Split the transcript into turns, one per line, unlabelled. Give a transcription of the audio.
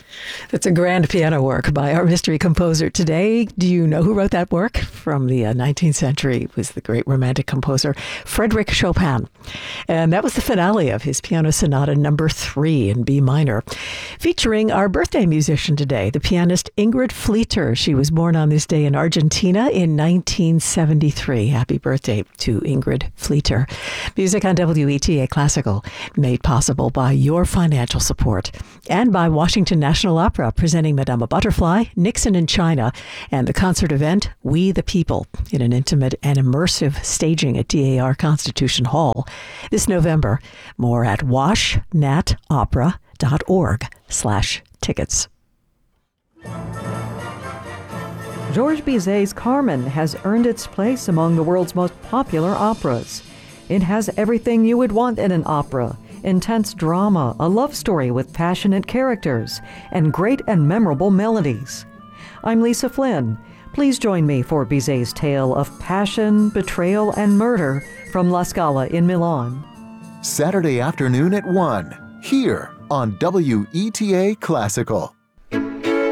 That's a grand piano work by our mystery composer today. Do you know who wrote that work? From the 19th century, it was the great romantic composer Frédéric Chopin. And that was the finale of his Piano Sonata number 3 in B minor, featuring our birthday musician today, the pianist Ingrid Fleeter. She was born on this day in Argentina in 1973. Happy birthday to Ingrid Fleeter. Music on WETA Classical, made possible by your financial support and by Washington National Opera, presenting Madame Butterfly, Nixon in China, and the concert event We the People in an intimate and immersive staging at DAR Constitution Hall this November. More at washnatopera.org/tickets.
Georges Bizet's Carmen has earned its place among the world's most popular operas. It has everything you would want in an opera: intense drama, a love story with passionate characters, and great and memorable melodies. I'm Lisa Flynn. Please join me for Bizet's tale of passion, betrayal, and murder from La Scala in Milan.
Saturday afternoon at 1, here on WETA Classical.